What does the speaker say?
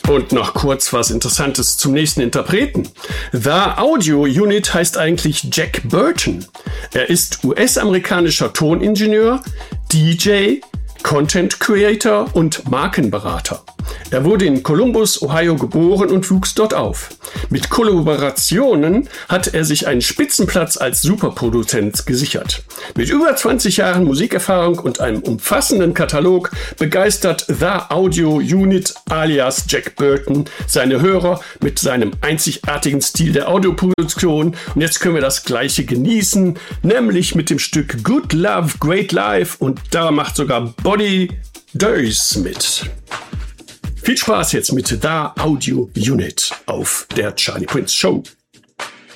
Und noch kurz was Interessantes zum nächsten Interpreten. The Audio Unit heißt eigentlich Jack Burton. Er ist US-amerikanischer Toningenieur, DJ, Content Creator und Markenberater. Er wurde in Columbus, Ohio geboren und wuchs dort auf. Mit Kollaborationen hat er sich einen Spitzenplatz als Superproduzent gesichert. Mit über 20 Jahren Musikerfahrung und einem umfassenden Katalog begeistert The Audio Unit alias Jack Burton seine Hörer mit seinem einzigartigen Stil der Audioproduktion. Und jetzt können wir das Gleiche genießen, nämlich mit dem Stück Good Love, Great Life, und da macht sogar Body Days mit. Viel Spaß jetzt mit The Audio Unit auf der Charlie Prince Show.